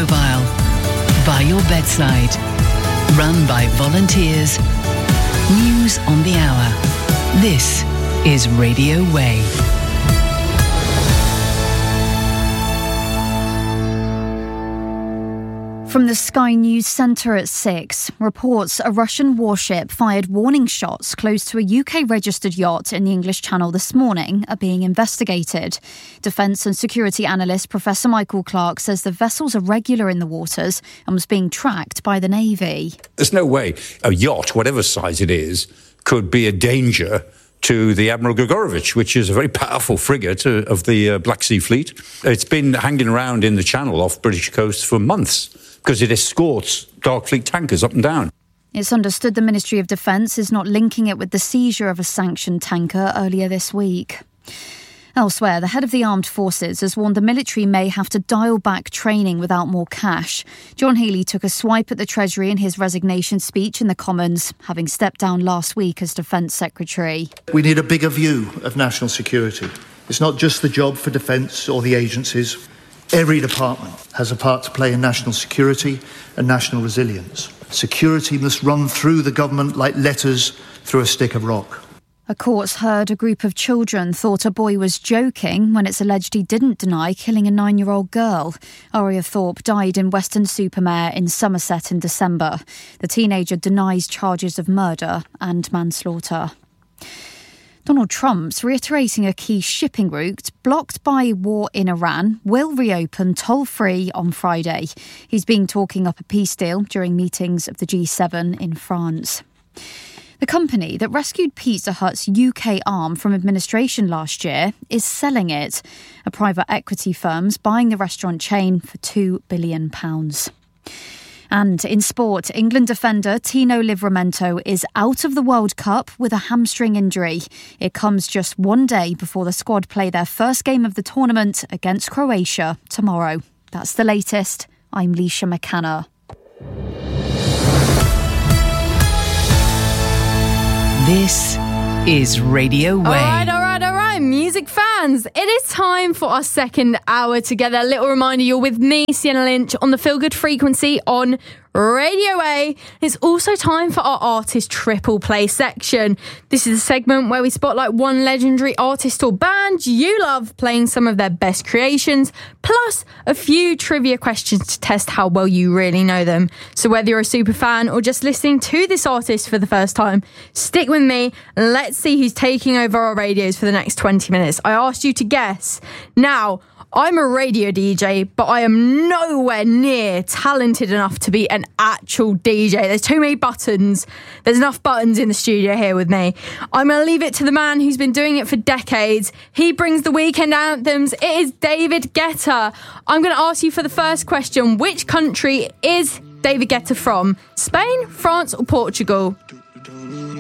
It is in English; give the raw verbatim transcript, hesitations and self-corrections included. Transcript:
mobile, by your bedside, run by volunteers. News on the hour. This is Radio Way. From the Sky News Centre at six, reports a Russian warship fired warning shots close to a U K-registered yacht in the English Channel this morning are being investigated. Defence and security analyst Professor Michael Clark says the vessel's irregular in the waters and was being tracked by the Navy. There's no way a yacht, whatever size it is, could be a danger to the Admiral Grigorovich, which is a very powerful frigate uh, of the uh, Black Sea Fleet. It's been hanging around in the Channel off British coast for months because it escorts Dark Fleet tankers up and down. It's understood the Ministry of Defence is not linking it with the seizure of a sanctioned tanker earlier this week. Elsewhere, the head of the armed forces has warned the military may have to dial back training without more cash. John Healey took a swipe at the Treasury in his resignation speech in the Commons, having stepped down last week as Defence Secretary. We need a bigger view of national security. It's not just the job for Defence or the agencies. Every department has a part to play in national security and national resilience. Security must run through the government like letters through a stick of rock. A court's heard a group of children thought a boy was joking when it's alleged he didn't deny killing a nine-year-old girl. Aria Thorpe died in Weston-super-Mare in Somerset in December. The teenager denies charges of murder and manslaughter. Donald Trump's reiterating a key shipping route blocked by war in Iran will reopen toll-free on Friday. He's been talking up a peace deal during meetings of the G seven in France. The company that rescued Pizza Hut's U K arm from administration last year is selling it. A private equity firm's buying the restaurant chain for two billion pounds. And in sport, England defender Tino Livramento is out of the World Cup with a hamstring injury. It comes just one day before the squad play their first game of the tournament against Croatia tomorrow. That's the latest. I'm Leisha McCanna. This is Radio Way. All right, all right, all right, music fans. It is time for our second hour together. A little reminder, you're with me, Sienna Lynch, on the Feel Good frequency on Radio A. It's also time for our artist triple play section. This is a segment where we spotlight one legendary artist or band you love playing some of their best creations, plus a few trivia questions to test how well you really know them. So whether you're a super fan or just listening to this artist for the first time, stick with me and let's see who's taking over our radios for the next twenty minutes. I asked you to guess. Now, I'm a radio D J, but I am nowhere near talented enough to be an actual D J. There's too many buttons. There's enough buttons in the studio here with me. I'm going to leave it to the man who's been doing it for decades. He brings the weekend anthems. It is David Guetta. I'm going to ask you for the first question. Which country is David Guetta from? Spain, France, or Portugal?